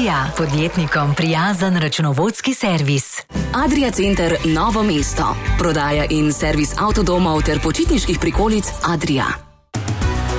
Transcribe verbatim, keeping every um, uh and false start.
Adria, podjetnikom prijazen računovodski servis. Adria Center Novo mesto. Prodaja in servis avtodomov ter počitniških prikolic Adria.